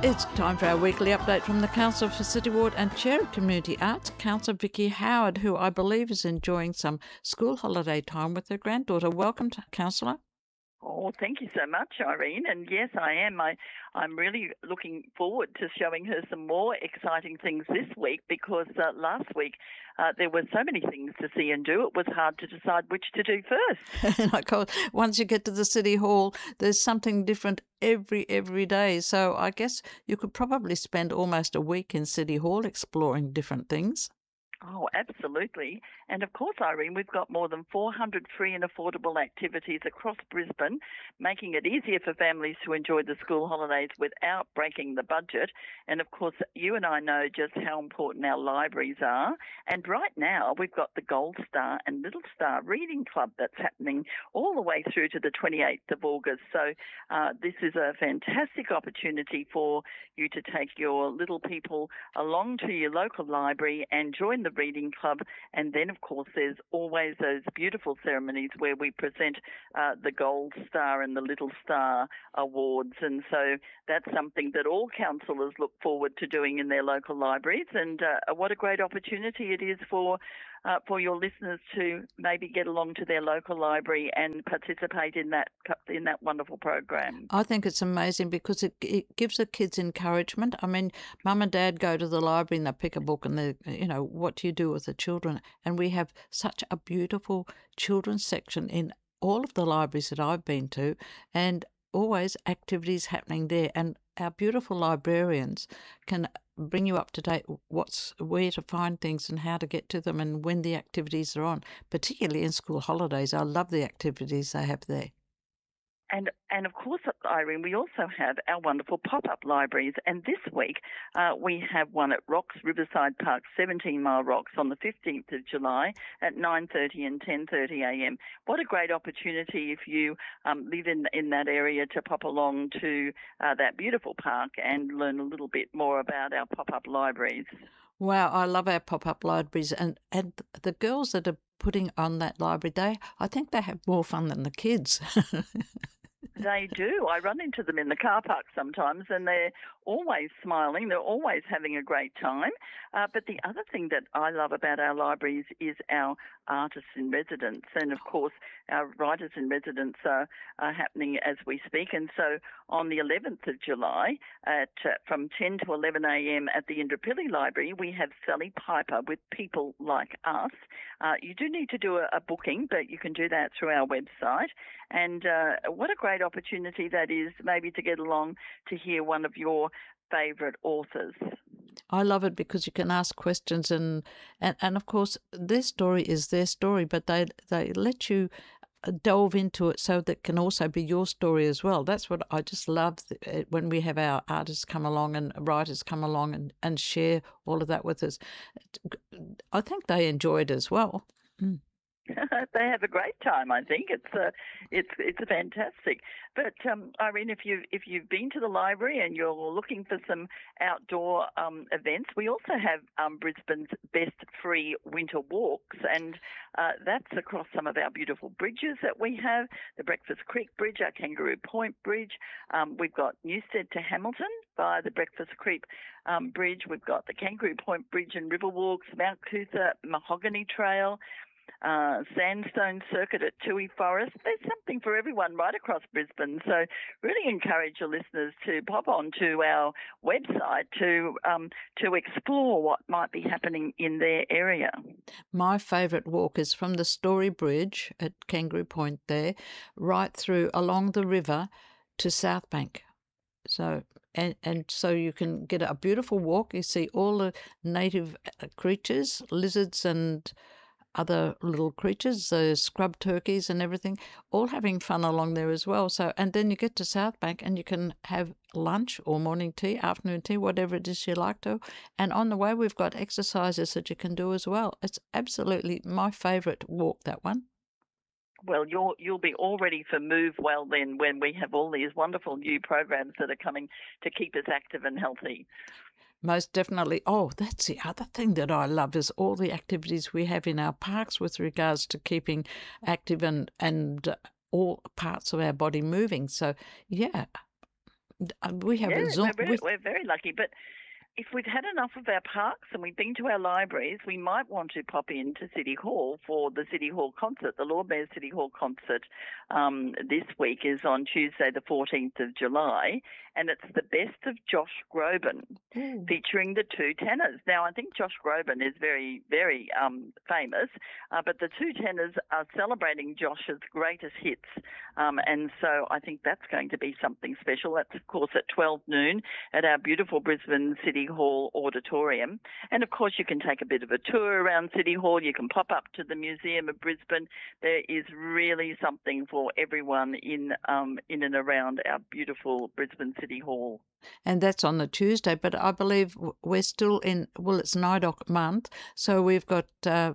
It's time for our weekly update from the Council for City Ward and Chair of Community Arts, Councillor Vicky Howard, who I believe is enjoying some school holiday time with her granddaughter. Welcome, Councillor. Oh, thank you so much, Irene. And yes, I am. I'm really looking forward to showing her some more exciting things this week because last week there were so many things to see and do. It was hard to decide which to do first. And of course, once you get to the City Hall, there's something different every day. So I guess you could probably spend almost a week in City Hall exploring different things. Oh, absolutely. And of course, Irene, we've got more than 400 free and affordable activities across Brisbane, making it easier for families to enjoy the school holidays without breaking the budget. And of course, you and I know just how important our libraries are. And right now, we've got the Gold Star and Little Star Reading Club that's happening all the way through to the 28th of August. So this is a fantastic opportunity for you to take your little people along to your local library and join the reading club. And then, of course, there's always those beautiful ceremonies where we present the Gold Star and the Little Star awards. And so that's something that all councillors look forward to doing in their local libraries. And what a great opportunity it is for your listeners to maybe get along to their local library and participate in that wonderful program. I think it's amazing because it gives the kids encouragement. I mean, Mum and Dad go to the library and they pick a book and they, what do you do with the children? And we have such a beautiful children's section in all of the libraries that I've been to, and always activities happening there. And our beautiful librarians can bring you up to date where to find things and how to get to them and when the activities are on, particularly in school holidays. I love the activities they have there. And of course, Irene, we also have our wonderful pop-up libraries. And this week, we have one at Rocks Riverside Park, 17 Mile Rocks, on the 15th of July at 9:30 and 10:30 a.m. What a great opportunity if you live in that area to pop along to that beautiful park and learn a little bit more about our pop-up libraries. Wow, I love our pop-up libraries. And the girls that are putting on that library, I think they have more fun than the kids. They do. I run into them in the car park sometimes and they're always smiling. They're always having a great time. But the other thing that I love about our libraries is our artists in residence. And of course, our writers in residence are happening as we speak. And so on the 11th of July from 10 to 11 a.m. at the Indooroopilly Library, we have Sally Piper with People Like Us. You do need to do a booking, but you can do that through our website. And what a great opportunity that is, maybe to get along to hear one of your favourite authors. I love it because you can ask questions and of course their story is their story, but they let you delve into it so that can also be your story as well. That's what I just love when we have our artists come along and writers come along and share all of that with us. I think they enjoy it as well. Mm. They have a great time. I think it's fantastic. But Irene, if you've been to the library and you're looking for some outdoor events, we also have Brisbane's best free winter walks, and that's across some of our beautiful bridges that we have: the Breakfast Creek Bridge, our Kangaroo Point Bridge. We've got Newstead to Hamilton via the Breakfast Creek Bridge. We've got the Kangaroo Point Bridge and River Walks, Mount Cootha Mahogany Trail, Sandstone Circuit at Toohey Forest. There's something for everyone right across Brisbane. So really encourage your listeners to pop onto our website to explore what might be happening in their area. My favourite walk is from the Story Bridge at Kangaroo Point there, right through along the river to South Bank. So and so you can get a beautiful walk. You see all the native creatures, lizards and other little creatures, the scrub turkeys and everything, all having fun along there as well. So, and then you get to South Bank and you can have lunch or morning tea, afternoon tea, whatever it is you like to. And on the way, we've got exercises that you can do as well. It's absolutely my favourite walk, that one. Well, you'll be all ready for Move Well then when we have all these wonderful new programs that are coming to keep us active and healthy. Most definitely. Oh, that's the other thing that I love is all the activities we have in our parks with regards to keeping active and all parts of our body moving. So, yeah, We have Yeah, a Zoom. we're very lucky. But if we've had enough of our parks and we've been to our libraries, we might want to pop into City Hall for the City Hall concert. The Lord Mayor's City Hall concert this week is on Tuesday, the 14th of July, and it's the best of Josh Groban, featuring the two tenors. Now, I think Josh Groban is very, very famous, but the two tenors are celebrating Josh's greatest hits, and so I think that's going to be something special. That's, of course, at 12 noon at our beautiful Brisbane City Hall auditorium. And, of course, you can take a bit of a tour around City Hall. You can pop up to the Museum of Brisbane. There is really something for everyone in and around our beautiful Brisbane City Hall. And that's on the Tuesday, but I believe we're still in, well, it's NIDOC month, so we've got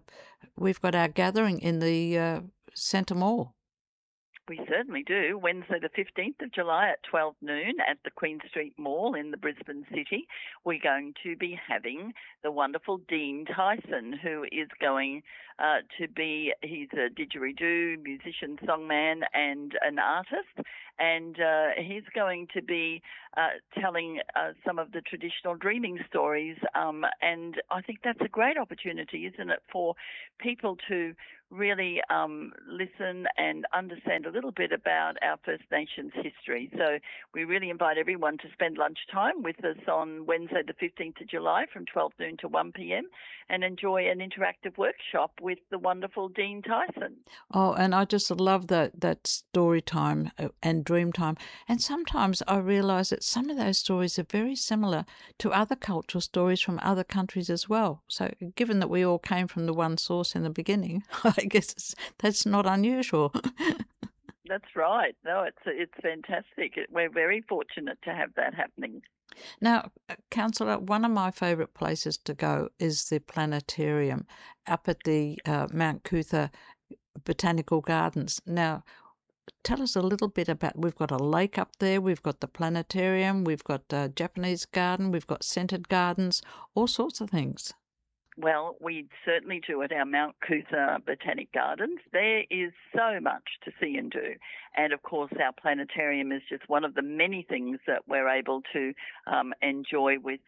our gathering in the Centre Mall. We certainly do. Wednesday the 15th of July at 12 noon at the Queen Street Mall in the Brisbane City. We're going to be having the wonderful Dean Tyson, who is going to be, he's a didgeridoo musician, songman and an artist, and he's going to be telling some of the traditional dreaming stories, and I think that's a great opportunity, isn't it, for people to really listen and understand a little bit about our First Nations history. So we really invite everyone to spend lunchtime with us on Wednesday the 15th of July from 12 noon to 1 p.m. and enjoy an interactive workshop with the wonderful Dean Tyson. Oh, and I just love that story time and dream time. And sometimes I realise that some of those stories are very similar to other cultural stories from other countries as well. So given that we all came from the one source in the beginning, I guess that's not unusual. That's right. No, it's fantastic. We're very fortunate to have that happening. Now, Councillor, one of my favourite places to go is the planetarium up at the Mount Coot-tha Botanical Gardens. Now, tell us a little bit about, we've got a lake up there, we've got the planetarium, we've got a Japanese garden, we've got scented gardens, all sorts of things. Well, we certainly do at our Mount Coot-tha Botanic Gardens. There is so much to see and do. And, of course, our planetarium is just one of the many things that we're able to enjoy with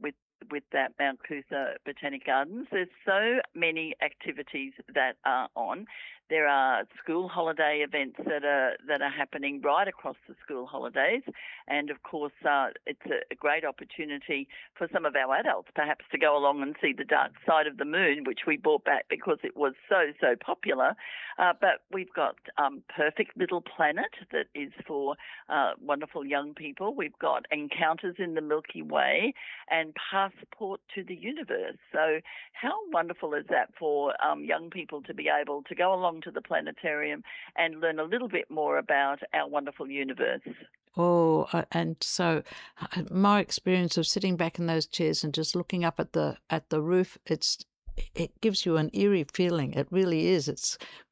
that Mount Coot-tha Botanic Gardens. There's so many activities that are on. There are school holiday events that are happening right across the school holidays, and of course it's a great opportunity for some of our adults perhaps to go along and see the Dark Side of the Moon, which we brought back because it was so popular. But we've got Perfect Little Planet that is for wonderful young people. We've got Encounters in the Milky Way and Passport to the Universe. So how wonderful is that for young people to be able to go along to the planetarium and learn a little bit more about our wonderful universe. Oh, and so my experience of sitting back in those chairs and just looking up at the roof, it gives you an eerie feeling. It really is. It's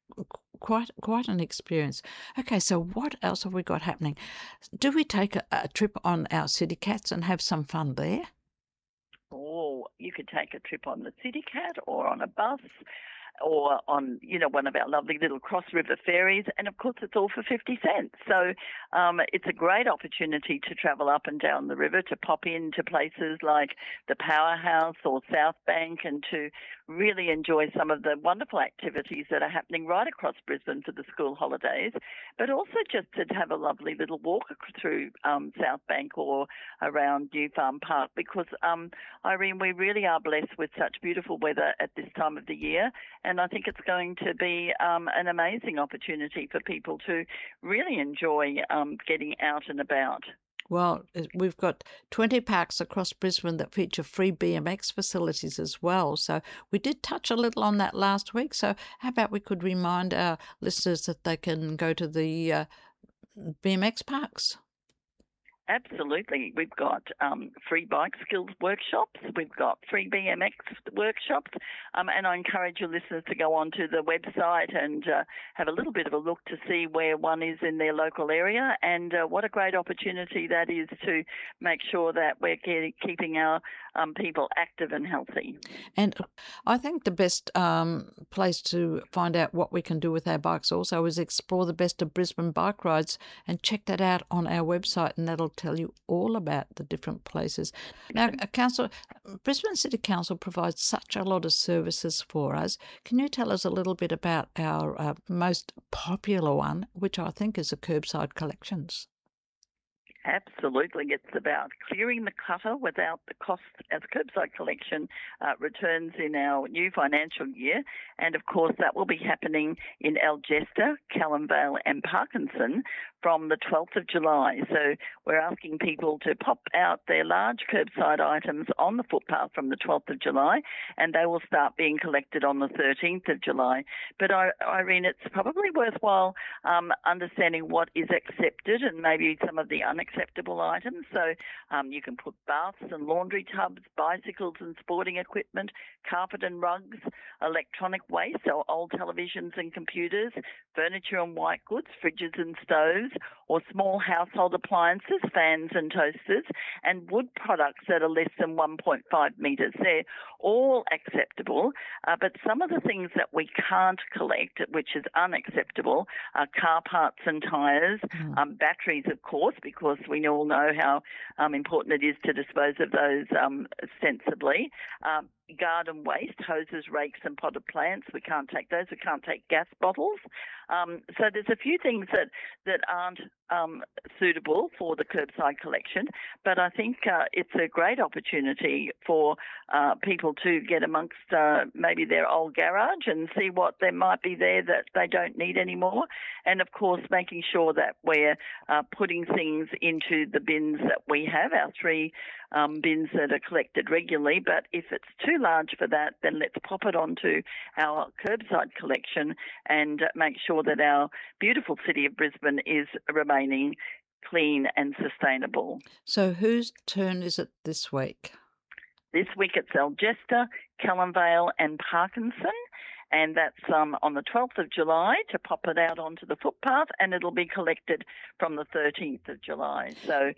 quite an experience. Okay, so what else have we got happening? Do we take a trip on our City Cats and have some fun there? Oh, you could take a trip on the City Cat or on a bus, or on, one of our lovely little cross river ferries. And of course, it's all for 50 cents. So it's a great opportunity to travel up and down the river, to pop into places like the Powerhouse or South Bank, and to really enjoy some of the wonderful activities that are happening right across Brisbane for the school holidays, but also just to have a lovely little walk through South Bank or around New Farm Park, because, Irene, we really are blessed with such beautiful weather at this time of the year. And I think it's going to be an amazing opportunity for people to really enjoy getting out and about. Well, we've got 20 parks across Brisbane that feature free BMX facilities as well. So we did touch a little on that last week. So how about we could remind our listeners that they can go to the BMX parks? Absolutely. We've got free bike skills workshops. We've got free BMX workshops. And I encourage your listeners to go onto the website and have a little bit of a look to see where one is in their local area. And what a great opportunity that is to make sure that we're keeping our people active and healthy. And I think the best place to find out what we can do with our bikes also is explore the best of Brisbane bike rides, and check that out on our website, and that'll tell you all about the different places. Now, Brisbane City Council provides such a lot of services for us. Can you tell us a little bit about our most popular one, which I think is the curbside collections? Absolutely. It's about clearing the clutter without the cost as curbside collection returns in our new financial year. And of course, that will be happening in Algesta, Callan Vale and Parkinson from the 12th of July. So we're asking people to pop out their large curbside items on the footpath from the 12th of July, and they will start being collected on the 13th of July. But Irene, it's probably worthwhile understanding what is accepted and maybe some of the unacceptable items. So you can put baths and laundry tubs, bicycles and sporting equipment, carpet and rugs, electronic waste, so old televisions and computers, furniture and white goods, fridges and stoves, or small household appliances, fans and toasters, and wood products that are less than 1.5 metres. They're all acceptable, but some of the things that we can't collect, which is unacceptable, are car parts and tyres, batteries, of course, because we all know how important it is to dispose of those sensibly. Garden waste, hoses, rakes and potted plants. We can't take those. We can't take gas bottles. So there's a few things that aren't suitable for the curbside collection, but I think it's a great opportunity for people to get amongst maybe their old garage and see what there might be there that they don't need anymore. And of course, making sure that we're putting things into the bins that we have, our 3 bins that are collected regularly. But if it's too large for that, then let's pop it onto our curbside collection and make sure that our beautiful city of Brisbane is remaining clean and sustainable. So whose turn is it this week? This week it's Algesta, Callan Vale and Parkinson, and that's on the 12th of July to pop it out onto the footpath, and it'll be collected from the 13th of July. So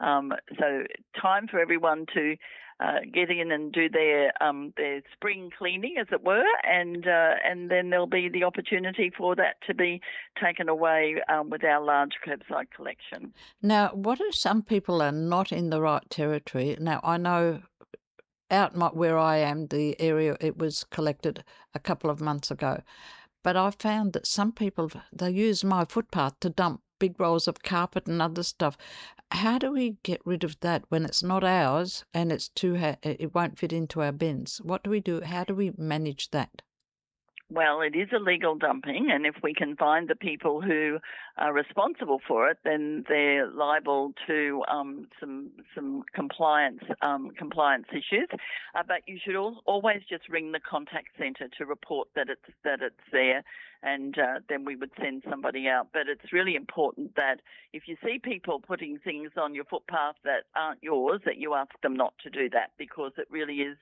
time for everyone to get in and do their spring cleaning, as it were, and then there'll be the opportunity for that to be taken away with our large curbside collection. Now, what if some people are not in the right territory? Now, I know where I am, the area, it was collected a couple of months ago. But I found that some people, they use my footpath to dump big rolls of carpet and other stuff. How do we get rid of that when it's not ours and it won't fit into our bins? What do we do? How do we manage that? Well, it is illegal dumping, and if we can find the people who are responsible for it, then they're liable to some compliance issues. But you should always just ring the contact centre to report that it's there, and then we would send somebody out. But it's really important that if you see people putting things on your footpath that aren't yours, that you ask them not to do that, because it really is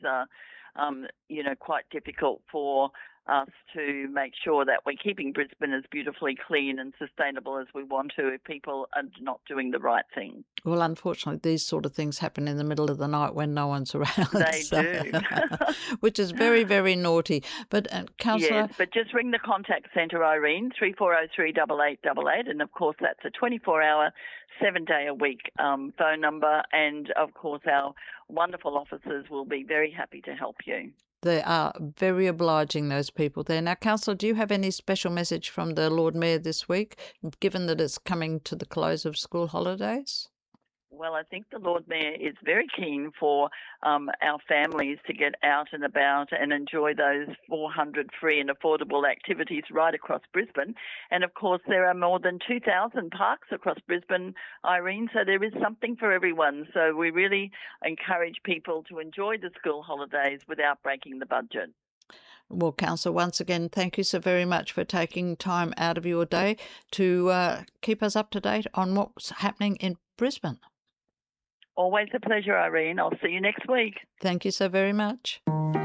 quite difficult for us to make sure that we're keeping Brisbane as beautifully clean and sustainable as we want to if people are not doing the right thing. Well, unfortunately, these sort of things happen in the middle of the night when no one's around. They do. Which is very, very naughty. But, Councillor... Yes, but just ring the contact centre, Irene, 3403 8888, and of course that's a 24-hour, 7-day-a-week phone number, and of course our wonderful officers will be very happy to help you. They are very obliging, those people there. Now, Councillor, do you have any special message from the Lord Mayor this week, given that it's coming to the close of school holidays? Well, I think the Lord Mayor is very keen for our families to get out and about and enjoy those 400 free and affordable activities right across Brisbane. And, of course, there are more than 2,000 parks across Brisbane, Irene, so there is something for everyone. So we really encourage people to enjoy the school holidays without breaking the budget. Well, Councillor, once again, thank you so very much for taking time out of your day to keep us up to date on what's happening in Brisbane. Always a pleasure, Irene. I'll see you next week. Thank you so very much.